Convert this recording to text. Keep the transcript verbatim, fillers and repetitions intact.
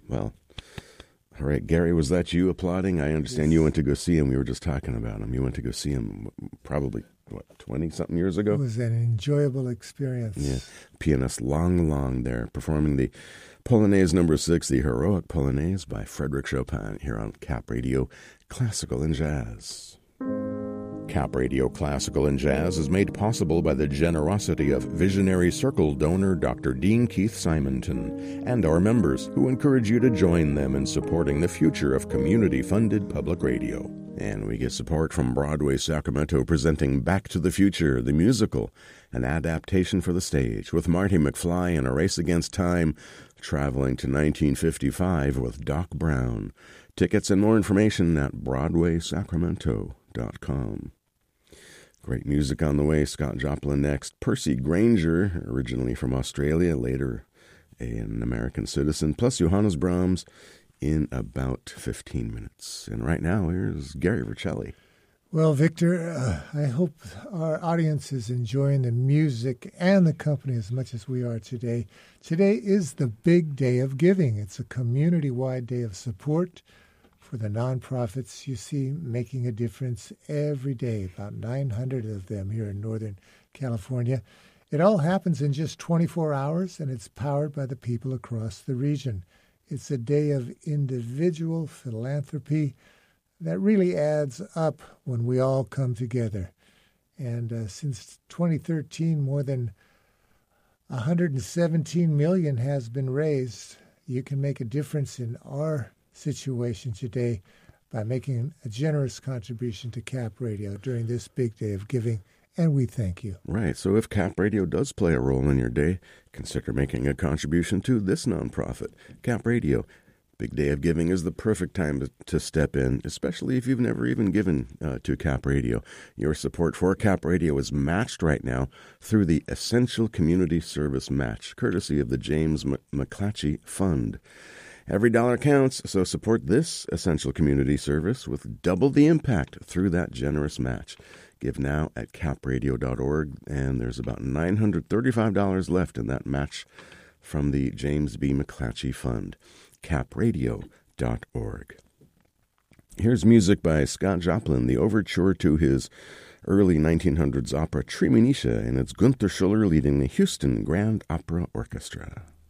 Well, all right, Gary, was that you applauding? I understand yes. You went to go see him. We were just talking about him. You went to go see him probably, what, twenty-something years ago? It was an enjoyable experience. Yeah. Pianist Long Long there, performing the Polonaise number six, the Heroic Polonaise by Frédéric Chopin, here on Cap Radio Classical and Jazz. Cap Radio Classical and Jazz is made possible by the generosity of Visionary Circle donor Doctor Dean Keith Simonton and our members, who encourage you to join them in supporting the future of community-funded public radio. And we get support from Broadway Sacramento, presenting Back to the Future, the musical, an adaptation for the stage, with Marty McFly in A Race Against Time, traveling to nineteen fifty-five with Doc Brown. Tickets and more information at broadway sacramento dot com. Great music on the way. Scott Joplin next. Percy Granger, originally from Australia, later an American citizen, plus Johannes Brahms in about fifteen minutes. And right now, here's Gary Vercelli. Well, Victor, uh, I hope our audience is enjoying the music and the company as much as we are today. Today is the big day of giving. It's a community-wide day of support for the nonprofits you see making a difference every day, about nine hundred of them here in Northern California. It all happens in just twenty-four hours, and it's powered by the people across the region. It's a day of individual philanthropy that really adds up when we all come together. And uh, since twenty thirteen, more than one hundred seventeen million dollars has been raised. You can make a difference in our situation today by making a generous contribution to Cap Radio during this big day of giving, and we thank you. Right, so if Cap Radio does play a role in your day, consider making a contribution to this nonprofit, Cap Radio. Big Day of Giving is the perfect time to, to step in, especially if you've never even given uh, to Cap Radio. Your support for Cap Radio is matched right now through the Essential Community Service Match, courtesy of the James M- McClatchy Fund. Every dollar counts, so support this essential community service with double the impact through that generous match. Give now at cap radio dot org, and there's about nine hundred thirty-five dollars left in that match from the James B. McClatchy Fund. cap radio dot org. Here's music by Scott Joplin, the overture to his early nineteen hundreds opera Treemonisha, and it's Gunther Schuller leading the Houston Grand Opera Orchestra.